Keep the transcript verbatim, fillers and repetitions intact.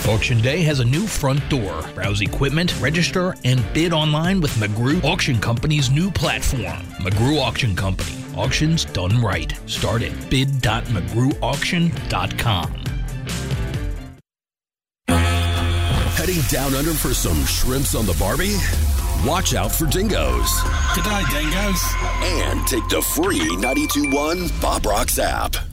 Auction Day has a new front door. Browse equipment, register, and bid online with McGrew Auction Company's new platform. McGrew Auction Company. Auctions done right. Start at bid dot mcgrew auction dot com. Heading down under for some shrimps on the Barbie? Watch out for dingoes. Good day, dingoes. And take the free ninety-two point one Bob Rocks app.